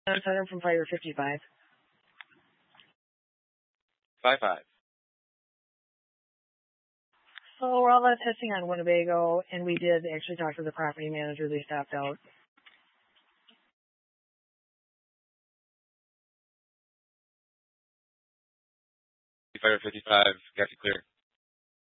Hunter from Fire 55. 5-5. So we're all out testing on Winnebago, and we did actually talk to the property manager. They stopped out. Fire 55, got you clear.